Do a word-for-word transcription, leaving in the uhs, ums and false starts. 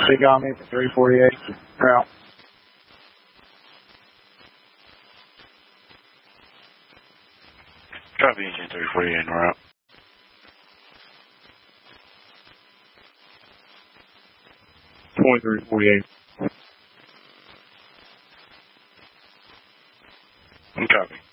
They got me for three forty-eight. Route. Copy, engine three forty-eight en route. twenty-three forty-eight. Copy.